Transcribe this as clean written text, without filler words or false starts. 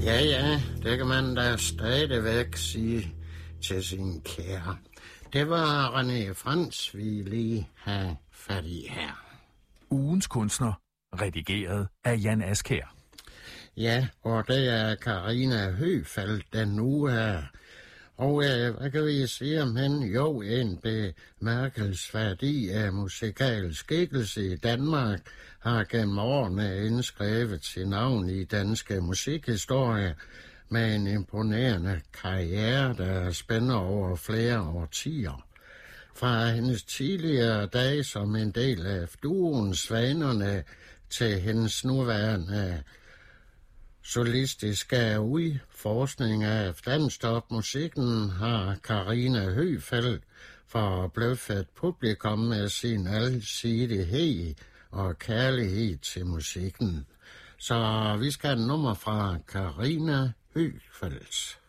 Ja, det kan man da stadigvæk sige til sin kære. Det var René Frans, vi lige have fat i her. Ugens kunstner, redigeret af Jan Askjær. Ja, og det er Karina Høgfeldt, den nu er. Og hvad kan vi sige om hende? Jo, en bemærkelsesværdig musikalsk skikkelse i Danmark har gennem årene indskrevet sit navn i danske musikhistorie med en imponerende karriere, der spænder over flere årtier. Fra hendes tidligere dage som en del af duoen Svanerne til hendes nuværende solistiske udforskning af dansktopmusikken har Karina Høgfeldt forbløffet publikum med sin alsidighed og kærlighed til musikken. Så vi skal have et nummer fra Karina Høgfeldt.